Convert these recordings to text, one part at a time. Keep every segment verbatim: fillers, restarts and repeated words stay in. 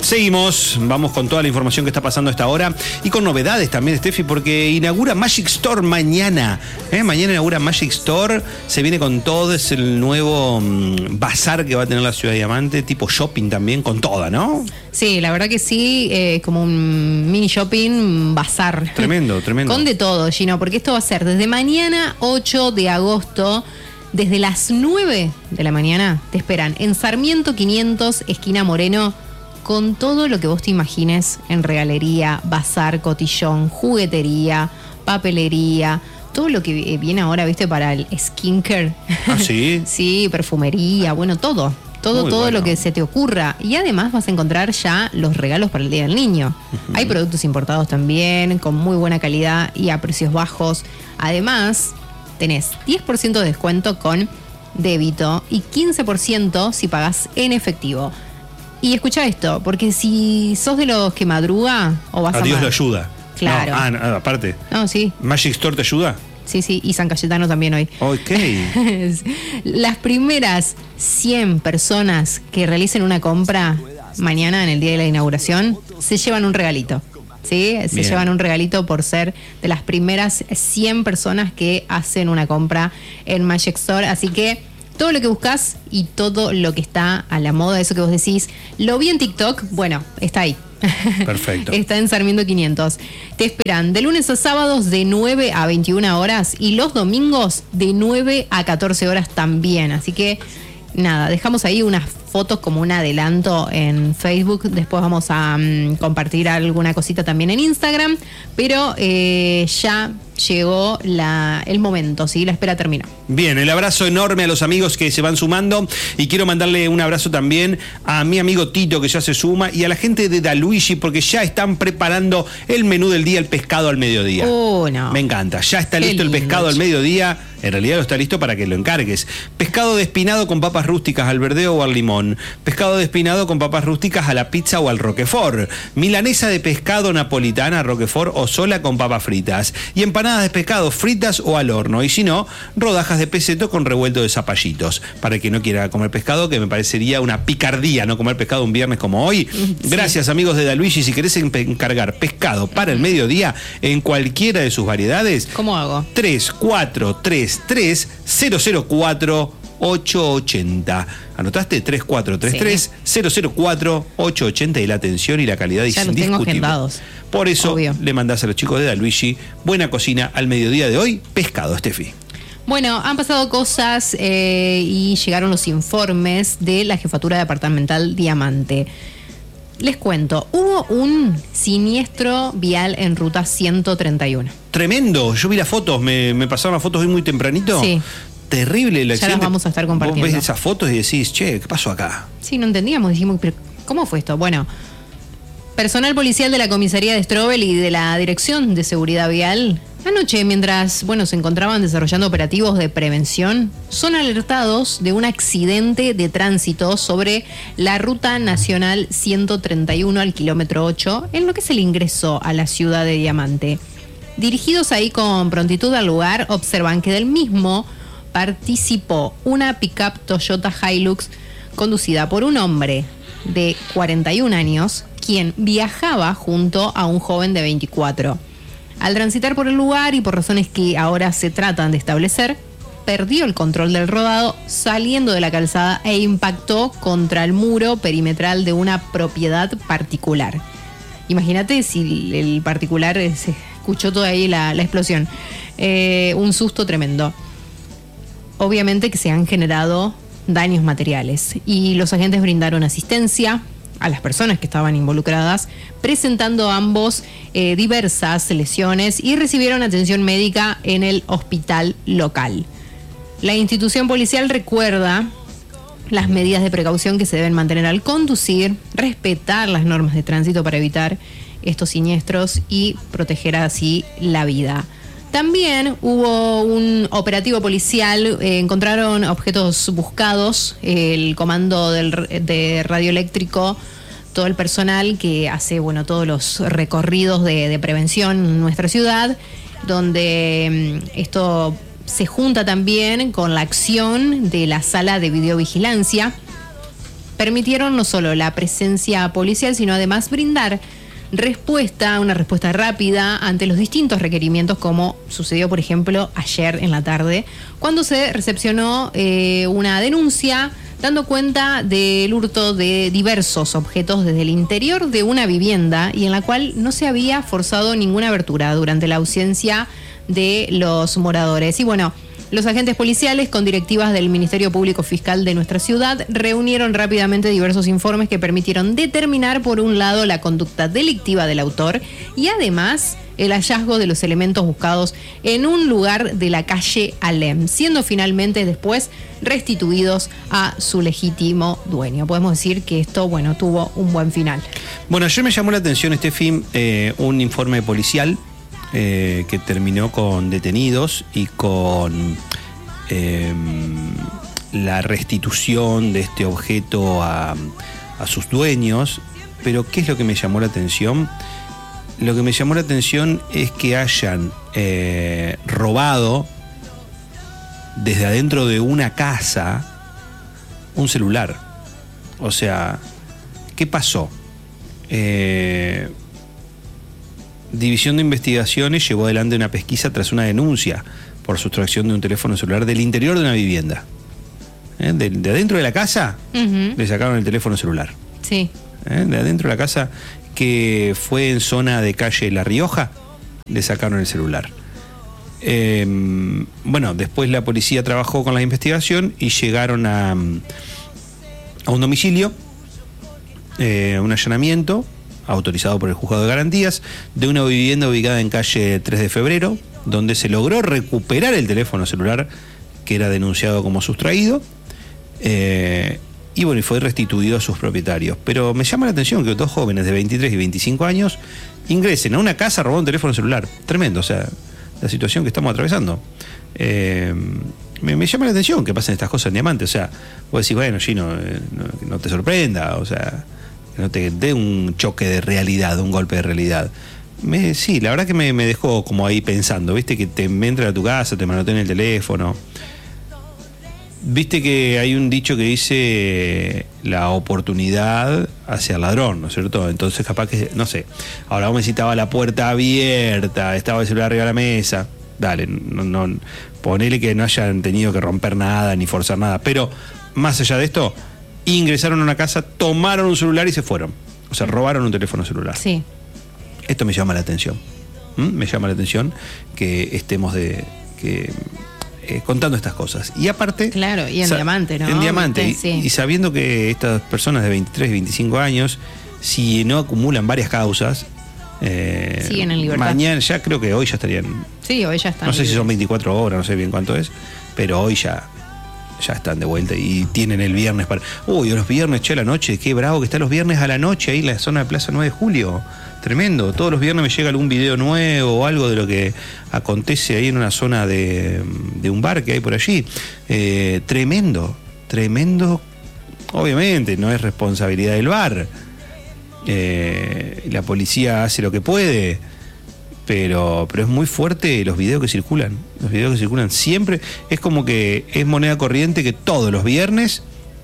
Seguimos, vamos con toda la información que está pasando a esta hora y con novedades también, Steffi, porque inaugura Magic Store mañana. ¿eh? Mañana inaugura Magic Store, se viene con todo, es el nuevo mmm, bazar que va a tener la Ciudad de Diamante, tipo shopping también, con toda, ¿no? Sí, la verdad que sí, eh, como un mini shopping, bazar. Tremendo, tremendo. Con de todo, Gino, porque esto va a ser desde mañana ocho de agosto, desde las nueve de la mañana, te esperan en Sarmiento quinientos, esquina Moreno, con todo lo que vos te imagines en regalería, bazar, cotillón, juguetería, papelería, todo lo que viene ahora, ¿viste? Para el skincare. ¿Ah, sí? Sí, perfumería, bueno, todo. Todo, Muy todo bueno. lo que se te ocurra. Y además vas a encontrar ya los regalos para el Día del Niño. Uh-huh. Hay productos importados también, con muy buena calidad y a precios bajos. Además, tenés diez por ciento de descuento con débito y quince por ciento si pagás en efectivo. Y escucha esto, porque si sos de los que madruga o vas a... A Dios lo ayuda. Claro. No, ah, no, aparte. No, sí. ¿Magic Store te ayuda? Sí, sí, y San Cayetano también hoy. Ok. Las primeras cien personas que realicen una compra mañana en el día de la inauguración se llevan un regalito. ¿Sí? Se Bien. llevan un regalito por ser de las primeras cien personas que hacen una compra en Magic Store. Así que todo lo que buscas y todo lo que está a la moda, eso que vos decís, lo vi en TikTok, bueno, está ahí. Perfecto. Está en Sarmiento quinientos. Te esperan de lunes a sábados de nueve a veintiuna horas y los domingos de nueve a catorce horas también. Así que nada, dejamos ahí unas fotos como un adelanto en Facebook. Después vamos a um, compartir alguna cosita también en Instagram. Pero eh, ya llegó la, el momento, ¿sí? La espera terminó. Bien, el abrazo enorme a los amigos que se van sumando y quiero mandarle un abrazo también a mi amigo Tito que ya se suma y a la gente de Daluigi porque ya están preparando el menú del día, el pescado al mediodía. Oh, no. Me encanta, ya está Qué listo el lindo, pescado al che. mediodía, en realidad está listo para que lo encargues. Pescado de espinado con papas rústicas al verdeo o al limón, pescado de espinado con papas rústicas a la pizza o al roquefort, milanesa de pescado napolitana, roquefort o sola con papas fritas y empanadas de pescado fritas o al horno y si no, rodajas de peseto con revuelto de zapallitos. Para el que no quiera comer pescado, que me parecería una picardía no comer pescado un viernes como hoy. Sí. Gracias amigos de Daluigi, si querés encargar pescado para el mediodía en cualquiera de sus variedades. ¿Cómo hago? tres cuatro tres tres cero cero cuatro ocho ochenta. ¿Anotaste? tres cuatro tres tres cero cero cuatro ocho ochenta y la atención y la calidad es indiscutible. Tengo agendados. Por eso Obvio. Le mandás a los chicos de Daluigi buena cocina al mediodía de hoy, pescado, Steffi. Bueno, han pasado cosas eh, y llegaron los informes de la Jefatura Departamental Diamante. Les cuento, hubo un siniestro vial en ruta ciento treinta y uno. Tremendo, yo vi las fotos, me, me pasaron las fotos hoy muy tempranito. Sí. Terrible el accidente. Ya las vamos a estar compartiendo. Vos ves esas fotos y decís, che, ¿qué pasó acá? Sí, no entendíamos, dijimos, pero ¿cómo fue esto? Bueno, personal policial de la comisaría de Strobel y de la Dirección de Seguridad Vial, anoche, mientras, bueno, se encontraban desarrollando operativos de prevención, son alertados de un accidente de tránsito sobre la ruta nacional ciento treinta y uno al kilómetro ocho, en lo que es el ingreso a la ciudad de Diamante. Dirigidos ahí con prontitud al lugar, observan que del mismo participó una pickup Toyota Hilux conducida por un hombre de cuarenta y un años, quien viajaba junto a un joven de veinticuatro. Al transitar por el lugar y por razones que ahora se tratan de establecer, perdió el control del rodado saliendo de la calzada e impactó contra el muro perimetral de una propiedad particular. Imagínate si el particular se escuchó toda ahí la, la explosión. Eh, un susto tremendo. Obviamente que se han generado daños materiales y los agentes brindaron asistencia a las personas que estaban involucradas, presentando ambos eh, diversas lesiones y recibieron atención médica en el hospital local. La institución policial recuerda las medidas de precaución que se deben mantener al conducir, respetar las normas de tránsito para evitar estos siniestros y proteger así la vida. También hubo un operativo policial, eh, encontraron objetos buscados, el comando del, de radioeléctrico, todo el personal que hace, bueno, todos los recorridos de, de prevención en nuestra ciudad, donde mm, esto se junta también con la acción de la sala de videovigilancia, permitieron no solo la presencia policial, sino además brindar respuesta, una respuesta rápida ante los distintos requerimientos, como sucedió, por ejemplo, ayer en la tarde, cuando se recepcionó eh, una denuncia dando cuenta del hurto de diversos objetos desde el interior de una vivienda y en la cual no se había forzado ninguna abertura durante la ausencia de los moradores. Y bueno, los agentes policiales, con directivas del Ministerio Público Fiscal de nuestra ciudad, reunieron rápidamente diversos informes que permitieron determinar, por un lado, la conducta delictiva del autor y además el hallazgo de los elementos buscados en un lugar de la calle Alem, siendo finalmente después restituidos a su legítimo dueño. Podemos decir que esto, bueno, tuvo un buen final. Bueno, ayer me llamó la atención este fin, eh, un informe policial eh, que terminó con detenidos y con eh, la restitución de este objeto a, a sus dueños. Pero ¿qué es lo que me llamó la atención? Lo que me llamó la atención es que hayan eh, robado desde adentro de una casa un celular. O sea, ¿qué pasó? Eh, División de Investigaciones llevó adelante una pesquisa tras una denuncia por sustracción de un teléfono celular del interior de una vivienda. ¿Eh? De, de adentro de la casa uh-huh. le sacaron el teléfono celular. Sí. ¿Eh? De adentro de la casa, que fue en zona de calle La Rioja, le sacaron el celular. Eh, bueno, después la policía trabajó con la investigación y llegaron a, a un domicilio, eh, un allanamiento autorizado por el Juzgado de Garantías de una vivienda ubicada en calle tres de febrero, donde se logró recuperar el teléfono celular que era denunciado como sustraído. Eh, Y bueno, y fue restituido a sus propietarios. Pero me llama la atención que dos jóvenes de veintitrés y veinticinco años ingresen a una casa a robar un teléfono celular. Tremendo, o sea, la situación que estamos atravesando. Eh, me, me llama la atención que pasen estas cosas en Diamante. O sea, vos decís, bueno, Gino, eh, no, no te sorprenda, o sea, que no te dé un choque de realidad, un golpe de realidad. Me, sí, la verdad que me, me dejó como ahí pensando, viste, que te entran a tu casa, te manotean el teléfono. Viste que hay un dicho que dice la oportunidad hacia el ladrón, ¿no es cierto? Entonces capaz que, no sé, ahora vos me decís, estaba la puerta abierta, estaba el celular arriba de la mesa, dale, no, no, ponele que no hayan tenido que romper nada ni forzar nada, pero más allá de esto, ingresaron a una casa, tomaron un celular y se fueron, o sea, robaron un teléfono celular. Sí. Esto me llama la atención, ¿Mm? me llama la atención que estemos de... que Eh, contando estas cosas. Y aparte... Claro, y en sa- Diamante, ¿no? En Diamante. Y, sí. y sabiendo que estas personas de veintitrés y veinticinco años, si no acumulan varias causas, eh, siguen en libertad. Mañana, ya creo que hoy ya estarían... Sí, hoy ya están. No sé libres. si son veinticuatro horas, no sé bien cuánto es, pero hoy ya... ya están de vuelta y tienen el viernes para... Uy, los viernes, che, a la noche, qué bravo que están los viernes a la noche ahí en la zona de Plaza nueve de Julio. Tremendo. Todos los viernes me llega algún video nuevo o algo de lo que acontece ahí en una zona de, de un bar que hay por allí. Eh, tremendo, tremendo. Obviamente no es responsabilidad del bar. Eh, la policía hace lo que puede. Pero, pero es muy fuerte los videos que circulan. Los videos que circulan siempre. Es como que es moneda corriente que todos los viernes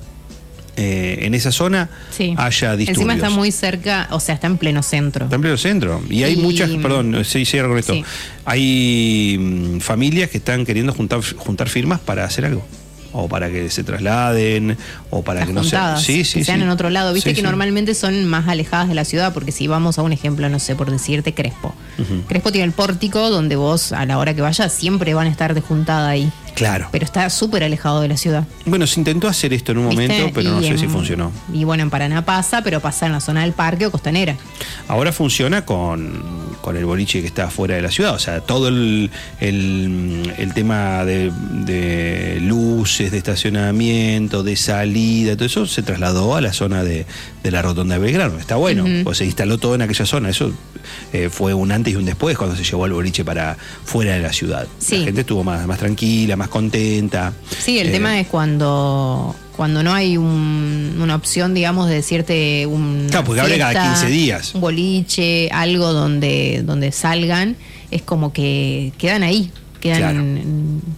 eh, en esa zona sí. haya disturbios. Encima está muy cerca, o sea, está en pleno centro. Está en pleno centro. Y hay y... muchas, perdón, sí, cierro con esto. Sí. Hay mm, familias que están queriendo juntar, juntar firmas para hacer algo. O para que se trasladen, o para Las que no juntadas, se... Sí, sí, que sean sí. en otro lado. Viste sí, que sí. normalmente son más alejadas de la ciudad, porque si vamos a un ejemplo, no sé, por decirte Crespo. Uh-huh. Crespo tiene el pórtico donde vos, a la hora que vayas, siempre van a estar de juntada ahí. Claro. Pero está súper alejado de la ciudad. Bueno, se intentó hacer esto en un ¿Viste? momento, pero y no sé en, si funcionó. Y bueno, en Paraná pasa, pero pasa en la zona del parque o costanera. Ahora funciona con, con el boliche que está fuera de la ciudad. O sea, todo el, el, el tema de, de luces, de estacionamiento, de salida, todo eso se trasladó a la zona de, de la Rotonda de Belgrano. Está bueno, uh-huh. pues se instaló todo en aquella zona. Eso eh, fue un antes y un después cuando se llevó el boliche para fuera de la ciudad. Sí. La gente estuvo más, más tranquila, más contenta. Sí, el eh, tema es cuando cuando no hay un, una opción, digamos, de decirte un claro, porque abre cada quince días. Un boliche, algo donde, donde salgan, es como que quedan ahí, quedan claro. en,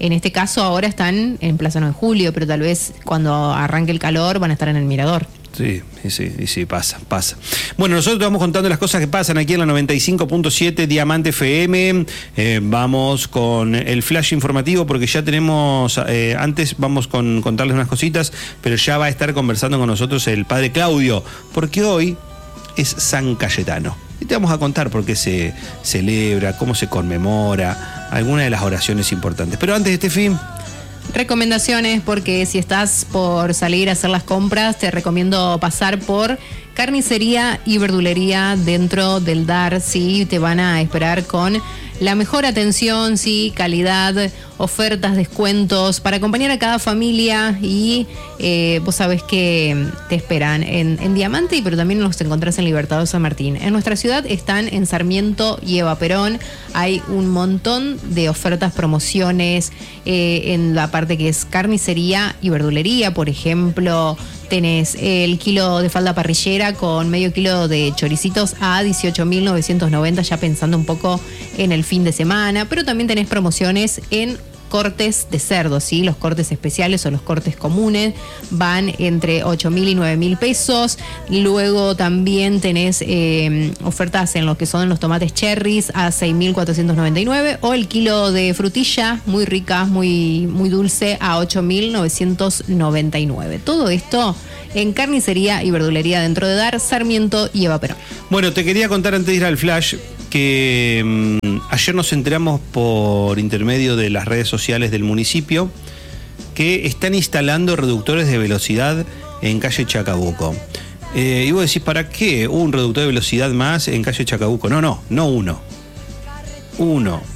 En este caso ahora están en Plaza nueve de Julio, pero tal vez cuando arranque el calor van a estar en el Mirador. Sí, sí, sí, pasa, pasa. Bueno, nosotros vamos contando las cosas que pasan aquí en la noventa y cinco punto siete Diamante F M. Eh, vamos con el flash informativo porque ya tenemos, eh, antes vamos con contarles unas cositas, pero ya va a estar conversando con nosotros el padre Claudio, porque hoy es San Cayetano. Y te vamos a contar por qué se celebra, cómo se conmemora, algunas de las oraciones importantes. Pero antes de este fin... Recomendaciones, porque si estás por salir a hacer las compras, te recomiendo pasar por carnicería y verdulería dentro del D A R. Sí, te van a esperar con la mejor atención, sí, calidad, ofertas, descuentos para acompañar a cada familia y eh, vos sabés que te esperan en, en Diamante, pero también los encontrás en Libertador San Martín. En nuestra ciudad están en Sarmiento y Eva Perón. Hay un montón de ofertas, promociones eh, en la parte que es carnicería y verdulería. Por ejemplo, tenés el kilo de falda parrillera con medio kilo de choricitos a dieciocho mil novecientos noventa, ya pensando un poco en el fin de semana, pero también tenés promociones en cortes de cerdo, ¿sí? Los cortes especiales o los cortes comunes van entre ocho mil y nueve mil pesos. Luego también tenés eh, ofertas en lo que son los tomates cherries a seis mil cuatrocientos noventa y nueve, o el kilo de frutilla muy rica, muy, muy dulce a ocho mil novecientos noventa y nueve. Todo esto en carnicería y verdulería dentro de D A R, Sarmiento y Eva Perón. Bueno, te quería contar antes de ir al flash que mmm, ayer nos enteramos por intermedio de las redes sociales del municipio que están instalando reductores de velocidad en calle Chacabuco. Eh, y vos decís, ¿para qué un reductor de velocidad más en calle Chacabuco? No, no, no uno. Uno.